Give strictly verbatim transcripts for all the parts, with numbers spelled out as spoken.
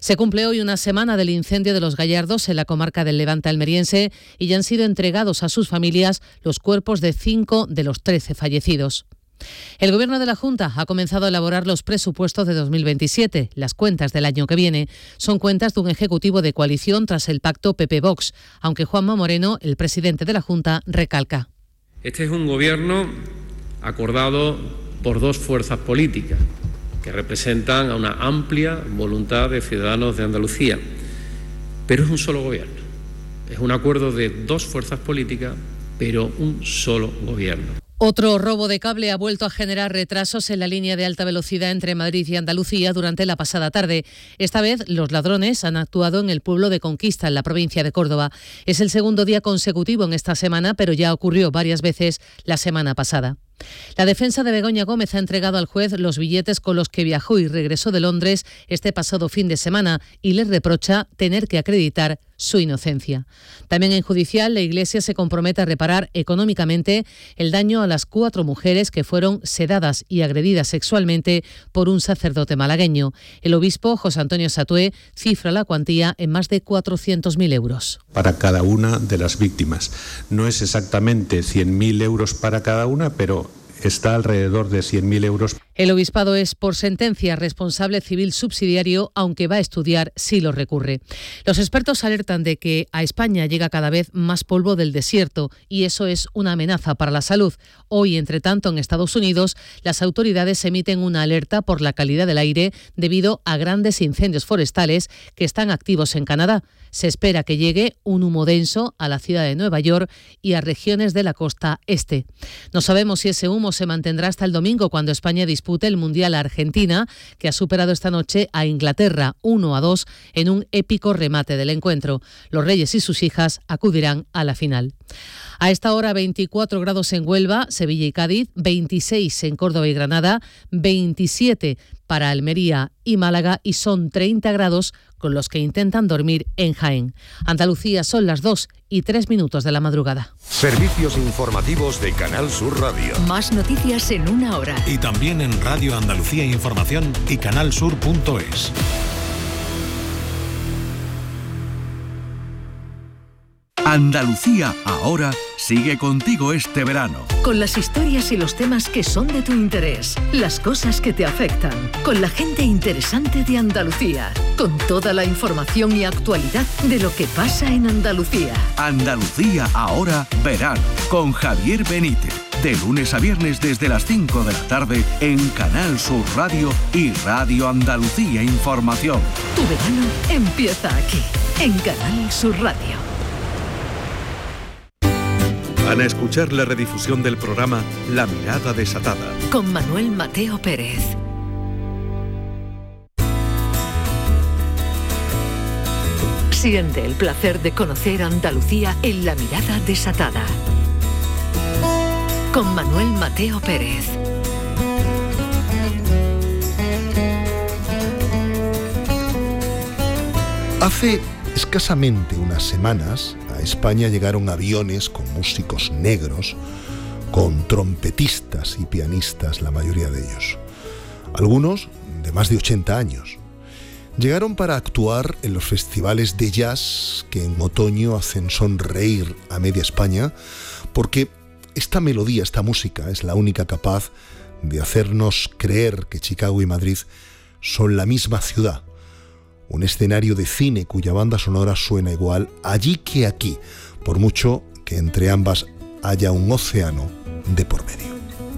Se cumple hoy una semana del incendio de Los Gallardos en la comarca del Levante almeriense y ya han sido entregados a sus familias los cuerpos de cinco de los trece fallecidos. El Gobierno de la Junta ha comenzado a elaborar los presupuestos de dos mil veintisiete. Las cuentas del año que viene son cuentas de un ejecutivo de coalición tras el pacto P P-Vox, aunque Juanma Moreno, el presidente de la Junta, recalca. Este es un gobierno acordado por dos fuerzas políticas que representan a una amplia voluntad de ciudadanos de Andalucía, pero es un solo gobierno. Es un acuerdo de dos fuerzas políticas, pero un solo gobierno. Otro robo de cable ha vuelto a generar retrasos en la línea de alta velocidad entre Madrid y Andalucía durante la pasada tarde. Esta vez los ladrones han actuado en el pueblo de Conquista, en la provincia de Córdoba. Es el segundo día consecutivo en esta semana, pero ya ocurrió varias veces la semana pasada. La defensa de Begoña Gómez ha entregado al juez los billetes con los que viajó y regresó de Londres este pasado fin de semana y le reprocha tener que acreditar su inocencia. También en judicial, la Iglesia se compromete a reparar económicamente el daño a las cuatro mujeres que fueron sedadas y agredidas sexualmente por un sacerdote malagueño. El obispo José Antonio Satué cifra la cuantía en más de cuatrocientos mil euros. Para cada una de las víctimas. No es exactamente cien mil euros para cada una, pero está alrededor de cien mil euros. El obispado es, por sentencia, responsable civil subsidiario, aunque va a estudiar si lo recurre. Los expertos alertan de que a España llega cada vez más polvo del desierto y eso es una amenaza para la salud. Hoy, entre tanto, en Estados Unidos, las autoridades emiten una alerta por la calidad del aire debido a grandes incendios forestales que están activos en Canadá. Se espera que llegue un humo denso a la ciudad de Nueva York y a regiones de la costa este. No sabemos si ese humo se mantendrá hasta el domingo, cuando España dispute el Mundial a Argentina, que ha superado esta noche a Inglaterra uno a dos en un épico remate del encuentro. Los Reyes y sus hijas acudirán a la final. A esta hora veinticuatro grados en Huelva, Sevilla y Cádiz, veintiséis en Córdoba y Granada, veintisiete para Almería y Málaga y son treinta grados con los que intentan dormir en Jaén. Andalucía, son las dos y tres minutos de la madrugada. Servicios informativos de Canal Sur Radio. Más noticias en una hora. Y también en Radio Andalucía Información y canalsur punto es. Andalucía ahora sigue contigo este verano. Con las historias y los temas que son de tu interés, las cosas que te afectan, con la gente interesante de Andalucía, con toda la información y actualidad de lo que pasa en Andalucía. Andalucía ahora verano, con Javier Benítez. De lunes a viernes desde las cinco de la tarde en Canal Sur Radio y Radio Andalucía Información. Tu verano empieza aquí, en Canal Sur Radio. Van a escuchar la redifusión del programa La Mirada Desatada con Manuel Mateo Pérez. Siente el placer de conocer Andalucía en La Mirada Desatada con Manuel Mateo Pérez. Hace escasamente unas semanas a España llegaron aviones con músicos negros, con trompetistas y pianistas, la mayoría de ellos. Algunos de más de ochenta años. Llegaron para actuar en los festivales de jazz que en otoño hacen sonreír a media España, porque esta melodía, esta música, es la única capaz de hacernos creer que Chicago y Madrid son la misma ciudad. Un escenario de cine cuya banda sonora suena igual allí que aquí, por mucho que entre ambas haya un océano de por medio.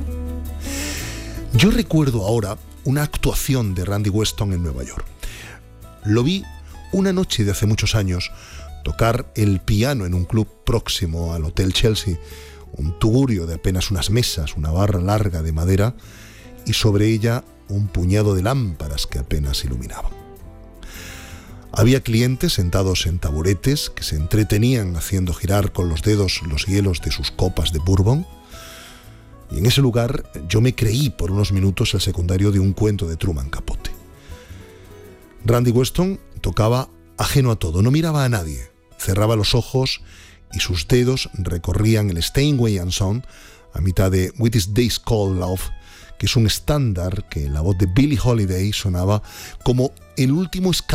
Yo recuerdo ahora una actuación de Randy Weston en Nueva York. Lo vi una noche de hace muchos años tocar el piano en un club próximo al Hotel Chelsea, un tugurio de apenas unas mesas, una barra larga de madera y sobre ella un puñado de lámparas que apenas iluminaban. Había clientes sentados en taburetes que se entretenían haciendo girar con los dedos los hielos de sus copas de bourbon. Y en ese lugar yo me creí por unos minutos el secundario de un cuento de Truman Capote. Randy Weston tocaba ajeno a todo, no miraba a nadie, cerraba los ojos y sus dedos recorrían el Steinway and Son a mitad de With This Day's Called Love, que es un estándar que en la voz de Billie Holiday sonaba como el último escalón